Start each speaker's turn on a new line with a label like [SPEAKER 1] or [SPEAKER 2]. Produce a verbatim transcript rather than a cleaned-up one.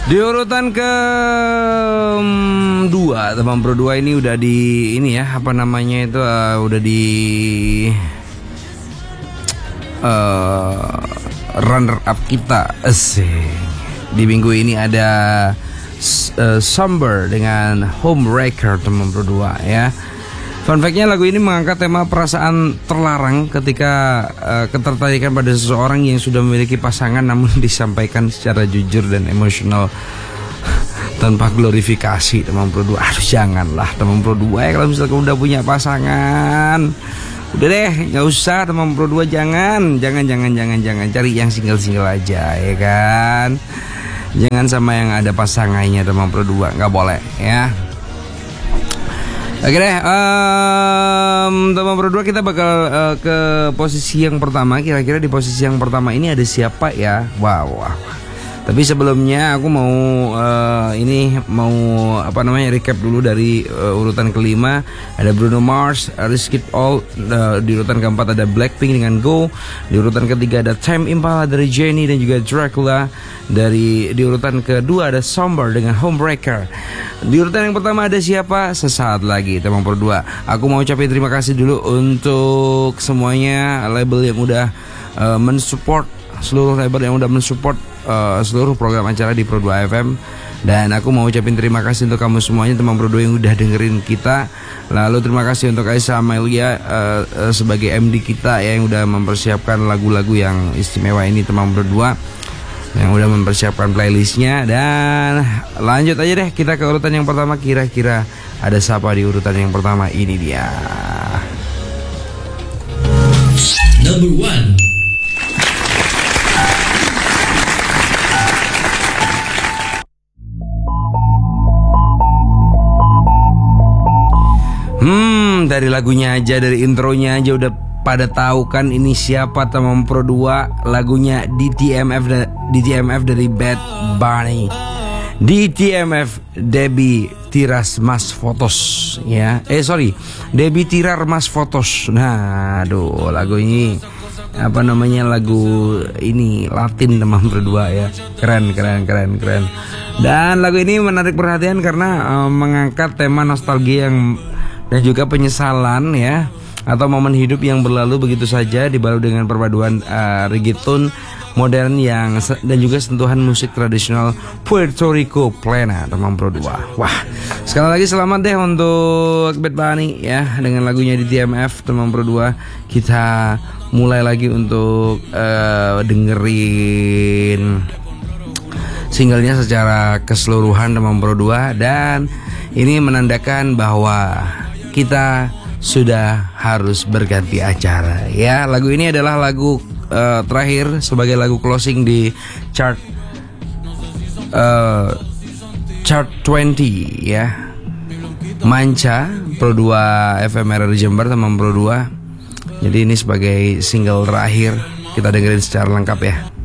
[SPEAKER 1] Di urutan ke dua, teman Pro dua ini udah di ini ya, apa namanya itu uh, udah di uh, runner up kita. Asik. Di minggu ini ada uh, Somber dengan Homewrecker, teman Pro dua ya. Fun fact-nya, lagu ini mengangkat tema perasaan terlarang ketika uh, ketertarikan pada seseorang yang sudah memiliki pasangan namun disampaikan secara jujur dan emosional tanpa glorifikasi, teman Pro dua. Aduh, janganlah teman Pro dua ya, kalau misalkan udah punya pasangan, udah deh, nggak usah teman Pro dua, jangan, jangan, jangan, jangan, jangan cari yang single-single aja ya kan. Jangan sama yang ada pasangannya, teman Pro dua, nggak boleh ya. Oke deh, um, teman Pro dua, kita bakal uh, ke posisi yang pertama. Kira-kira di posisi yang pertama ini ada siapa ya? Wow, wow. Tapi sebelumnya aku mau uh, ini mau apa namanya recap dulu dari uh, urutan kelima. Ada Bruno Mars, Risk It All. Uh, di urutan keempat ada Blackpink dengan Go. Di urutan ketiga ada Tame Impala dari Jennie dan juga Dracula. Dari di urutan kedua ada Somber dengan Homewrecker. Di urutan yang pertama ada siapa? Sesaat lagi, teman Pro dua. Aku mau ucapin terima kasih dulu untuk semuanya label yang udah uh, mensupport, seluruh label yang udah mensupport uh, seluruh program acara di Pro dua F M. Dan aku mau ucapin terima kasih untuk kamu semuanya, teman Pro dua yang udah dengerin kita. Lalu terima kasih untuk Aisyah Amelia uh, uh, sebagai M D kita ya, yang udah mempersiapkan lagu-lagu yang istimewa ini, teman Pro dua, yang udah mempersiapkan playlistnya. Dan lanjut aja deh kita ke urutan yang pertama. Kira-kira ada siapa di urutan yang pertama? Ini dia
[SPEAKER 2] Number one.
[SPEAKER 1] Hmm, dari lagunya aja, dari intronya aja udah pada tahu kan ini siapa, teman Pro dua. Lagunya D T M F, D T M F dari Bad Bunny. D T M F, Debbie Tiras Mas Fotos ya. Eh sorry, Debbie Tirar Mas Fotos. Nah, aduh, lagu ini apa namanya, lagu ini Latin, teman Pro dua ya. Keren, keren, keren, keren. Dan lagu ini menarik perhatian karena uh, mengangkat tema nostalgia yang dan juga penyesalan ya, atau momen hidup yang berlalu begitu saja dibalut dengan perpaduan uh, reggaeton modern yang dan juga sentuhan musik tradisional Puerto Rico plena, teman Pro dua. Wah, sekali lagi selamat deh untuk Bad Bunny ya dengan lagunya di T M F, teman Pro dua. Kita mulai lagi untuk uh, dengerin singlenya secara keseluruhan, teman Pro dua, dan ini menandakan bahwa kita sudah harus berganti acara ya. Lagu ini adalah lagu uh, terakhir sebagai lagu closing di chart uh, chart dua puluh ya. Manca Pro dua F M R R Jember, teman Pro dua. Jadi ini sebagai single terakhir, kita dengerin secara lengkap ya.